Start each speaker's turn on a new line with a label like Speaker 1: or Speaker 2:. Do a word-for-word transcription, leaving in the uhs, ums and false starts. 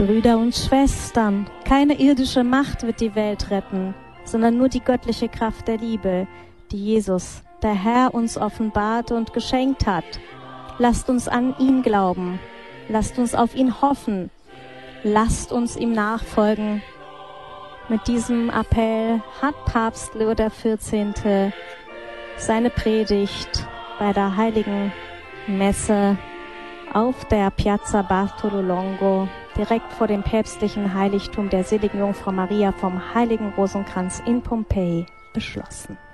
Speaker 1: Brüder und Schwestern, keine irdische Macht wird die Welt retten, sondern nur die göttliche Kraft der Liebe, die Jesus, der Herr, uns offenbart und geschenkt hat. Lasst uns an ihn glauben, lasst uns auf ihn hoffen, lasst uns ihm nachfolgen. Mit diesem Appell hat Papst Leo der vierzehnte seine Predigt bei der Heiligen Messe auf der Piazza Bartolo Longo, direkt vor dem päpstlichen Heiligtum der Seligen Jungfrau Maria vom Heiligen Rosenkranz in Pompeji, beschlossen.